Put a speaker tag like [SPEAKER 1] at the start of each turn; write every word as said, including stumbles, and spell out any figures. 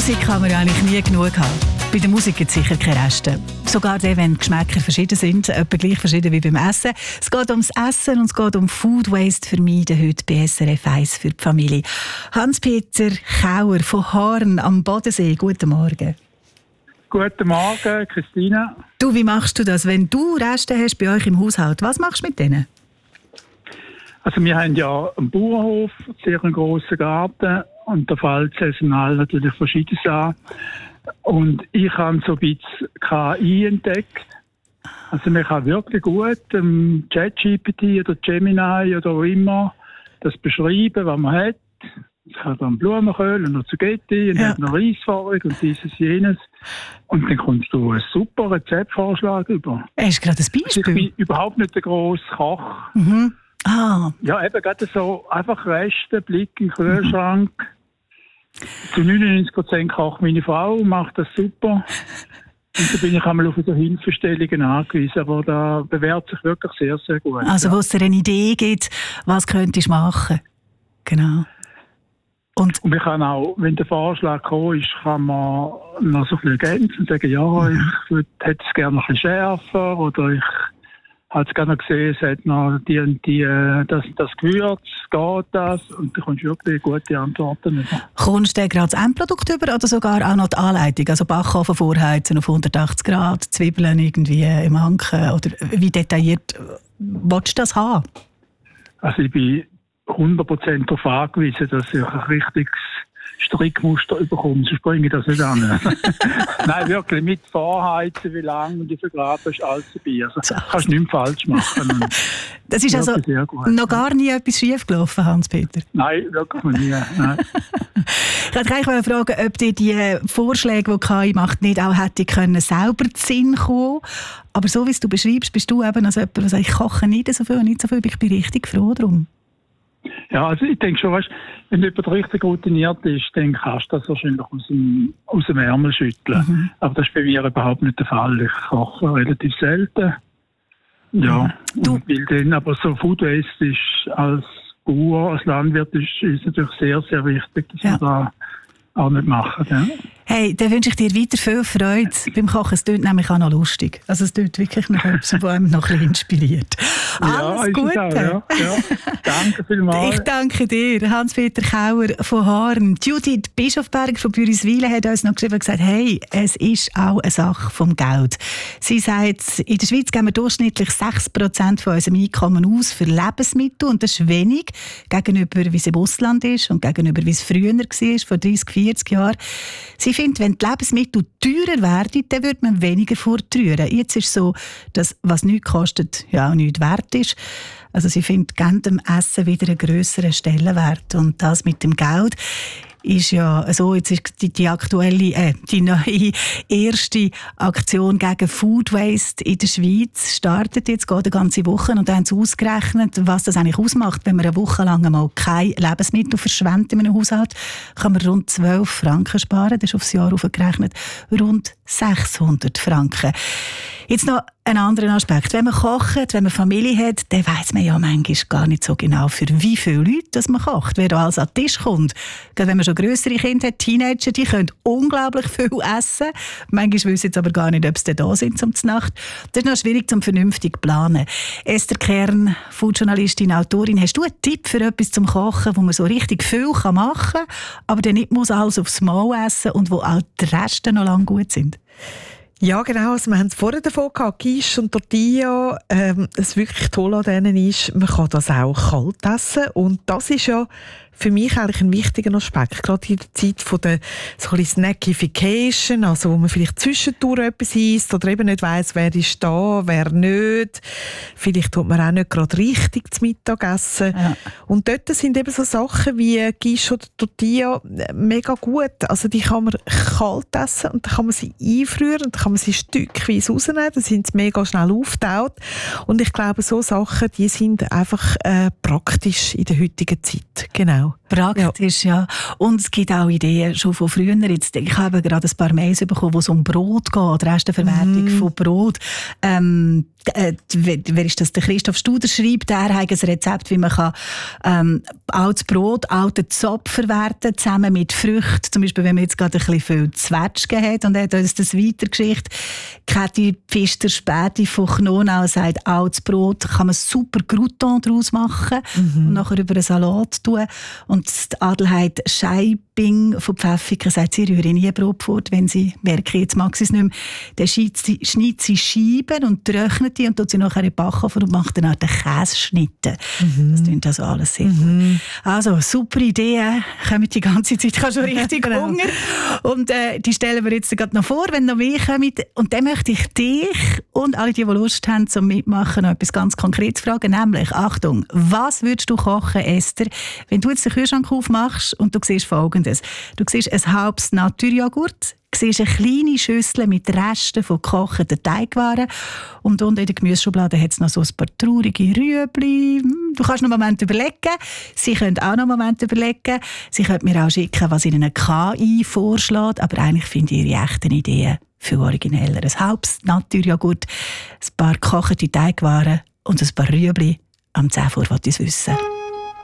[SPEAKER 1] Musik kann man ja eigentlich nie genug haben. Bei der Musik gibt es sicher keine Reste. Sogar dann, wenn die Geschmäcker verschieden sind, etwa gleich verschieden wie beim Essen. Es geht ums Essen und es geht um Food Waste vermeiden heute bei S R F eins für die Familie. Hans-Peter Kauer von Haaren am Bodensee, guten Morgen.
[SPEAKER 2] Guten Morgen, Christina.
[SPEAKER 1] Du, wie machst du das, wenn du Reste hast bei euch im Haushalt? Was machst du mit denen?
[SPEAKER 2] Also wir haben ja einen Bauernhof, einen sehr grossen Garten und da fällt saisonal natürlich Verschiedenes an. Und ich habe so ein bisschen K I entdeckt. Also man kann wirklich gut ähm, ChatGPT oder Gemini oder wo immer das beschreiben, was man hat. Es hat dann Blumenkohl und noch Zucchetti und ja. hat noch Reisvorrig und dieses, jenes. Und dann kommst du einen super Rezeptvorschlag über.
[SPEAKER 1] Hast du gerade ein Beispiel?
[SPEAKER 2] Also ich bin überhaupt nicht der grosse Koch.
[SPEAKER 1] Mhm. Ah.
[SPEAKER 2] Ja, eben gerade so einfach Reste, Blick in den Kühlschrank. Mhm. Zu neunundneunzig Prozent kocht meine Frau, macht das super. Und da bin ich einmal auf so Hilfestellungen angewiesen, aber da bewährt sich wirklich sehr, sehr gut.
[SPEAKER 1] Also wo es dir eine Idee gibt, was könntest du machen? Genau. Und,
[SPEAKER 2] und man kann auch, wenn der Vorschlag gekommen ist, kann man noch so ein bisschen ergänzen und sagen, ja, mhm. ich würd, hätte es gerne noch ein bisschen schärfer oder ich habe es gerne gesehen, es hat noch die und die, das, das Gewürz, geht das? Und da kommst du wirklich gute Antworten über.
[SPEAKER 1] Kommst du gerade das Endprodukt über oder sogar auch noch die Anleitung? Also Backofen vorheizen auf hundertachtzig Grad, Zwiebeln irgendwie im Anken oder wie detailliert willst du das haben?
[SPEAKER 2] Also ich bin hundert Prozent darauf angewiesen, dass ich ein richtiges Strickmuster bekomme, sonst bringe ich das nicht an. Nein, wirklich, mit Vorheizen, wie lange und wie viel Grad ist alles dabei. Also so. Kannst du nichts falsch machen.
[SPEAKER 1] Das ist also noch gar nie etwas schief gelaufen, Hans-Peter?
[SPEAKER 2] Nein, wirklich nie. Nein.
[SPEAKER 1] Ich wollte eigentlich fragen, ob dir die Vorschläge, die K I macht, nicht auch hätte können, selber zu Sinn kommen. Aber so wie es du beschreibst, bist du eben als jemand, der sagt, ich koche nicht so viel, nicht so viel, ich bin richtig froh darum.
[SPEAKER 2] Ja, also ich denke schon, weißt, wenn jemand richtig routiniert ist, dann kannst du das wahrscheinlich aus dem, aus dem Ärmel schütteln. Mhm. Aber das ist bei mir überhaupt nicht der Fall. Ich koche relativ selten. Ja,
[SPEAKER 1] du.
[SPEAKER 2] Und weil dann aber so Food Waste ist als Bauer, als Landwirt, ist, ist natürlich sehr, sehr wichtig, dass ja. wir da auch nicht machen. Ja.
[SPEAKER 1] Hey, dann wünsche ich dir weiter viel Freude beim Kochen. Es klingt nämlich auch noch lustig. Also es klingt wirklich noch etwas, was einem noch ein bisschen inspiriert. Alles
[SPEAKER 2] ja,
[SPEAKER 1] Gute.
[SPEAKER 2] Auch, ja. Ja. Danke vielmals.
[SPEAKER 1] Ich danke dir, Hans-Peter Kauer von Haaren. Judith Bischofberger von Büriswil hat uns noch geschrieben und gesagt, hey, es ist auch eine Sache vom Geld. Sie sagt, in der Schweiz geben wir durchschnittlich sechs Prozent von unserem Einkommen aus für Lebensmittel und das ist wenig gegenüber, wie es im Ausland ist und gegenüber, wie es früher war, vor dreißig, vierzig Jahren. Sie findet, wenn die Lebensmittel teurer werden, dann würde man weniger fortrühren. Jetzt ist es so, dass was nichts kostet, ja auch nichts wert ist. Also sie findet, geben dem Essen wieder einen grösseren Stellenwert. Und das mit dem Geld ist ja so, jetzt ist die, die aktuelle, äh, die neue erste Aktion gegen Food Waste in der Schweiz startet jetzt, geht eine ganze Woche und dann haben sie ausgerechnet, was das eigentlich ausmacht, wenn man eine Woche lang mal kein Lebensmittel verschwendet in einem Haushalt, kann man rund zwölf Franken sparen, das ist aufs Jahr aufgerechnet, rund sechshundert Franken. Jetzt noch ein anderer Aspekt. Wenn man kocht, wenn man Familie hat, dann weiss man ja manchmal gar nicht so genau, für wie viele Leute das man kocht, wer da alles an den Tisch kommt. Gerade wenn man schon grössere Kinder hat, Teenager, die können unglaublich viel essen. Manchmal wissen sie aber gar nicht, ob sie da sind zum Nacht. Das ist noch schwierig zum vernünftig planen. Esther Kern, Foodjournalistin, Autorin, hast du einen Tipp für etwas zum Kochen, wo man so richtig viel machen kann, aber dann nicht muss alles aufs Mal essen und wo auch die Reste noch lange gut sind?
[SPEAKER 3] Ja, genau. Also wir haben es vorher davon gehabt, Quiche und Tortilla. Ähm, das wirklich Tolle an denen ist, man kann das auch kalt essen. Und das ist ja für mich eigentlich ein wichtiger Aspekt. Gerade in der Zeit von der so ein bisschen Snackification, also wo man vielleicht zwischendurch etwas isst oder eben nicht weiss, wer ist da, wer nicht. Vielleicht tut man auch nicht gerade richtig zum Mittagessen. Ja. Und dort sind eben so Sachen wie Quiche oder Tortilla mega gut. Also die kann man kalt essen und dann kann man sie einfrieren und dann kann man sie stückweise rausnehmen. Dann sind sie mega schnell aufgetaut. Und ich glaube, so Sachen, die sind einfach äh, praktisch in der heutigen Zeit. Genau.
[SPEAKER 1] Praktisch, ja. ja. Und es gibt auch Ideen schon von früher. Jetzt, ich habe gerade ein paar Mails bekommen, wo es um Brot geht, Resteverwertung mm. von Brot. Ähm, äh, wer ist das? Der Christoph Studer schreibt, er hat ein Rezept, wie man kann, ähm, altes Brot, alten Zopf verwerten, zusammen mit Früchten. Zum Beispiel, wenn man jetzt gerade ein bisschen viel Zwetschgen hat, und er hat uns das weitergeschickt. Kathi Pfister Späti von Knonau sagt, altes Brot kann man super Crouton daraus machen mhm. und nachher über einen Salat tun. Und Adelheid Scheibing von Pfäffiken sagt, sie rühre nie Brot fort, wenn sie merken, jetzt mag sie es nicht mehr. Dann schneidet sie Scheiben und trocknet die und tut sie nachher in den Backofen und macht dann auch den Käseschnitte. Mhm. Das klingt also alles sehr mhm. gut. Also, super Ideen. Kommen die ganze Zeit, ich habe schon richtig genau. Hunger. Und äh, die stellen wir jetzt gerade noch vor, wenn noch mehr kommen. Und dann möchte ich dich und alle, die, die Lust haben zum Mitmachen, noch etwas ganz Konkretes fragen. Nämlich, Achtung, was würdest du kochen, Esther, wenn du jetzt den Kühlschrank aufmachst und du siehst Folgendes. Du siehst ein halbes Naturjoghurt, du siehst eine kleine Schüssel mit Resten von gekochten Teigwaren und unten in der Gemüseschublade hat es noch so ein paar traurige Rüebli. Du kannst noch einen Moment überlegen. Sie können auch noch einen Moment überlegen. Sie können mir auch schicken, was Ihnen eine K I vorschlägt, aber eigentlich finde ich Ihre echten Ideen viel origineller. Ein halbes Naturjoghurt, ein paar gekochte Teigwaren und ein paar Rüebli. Am zehn vor wollte ich es wissen.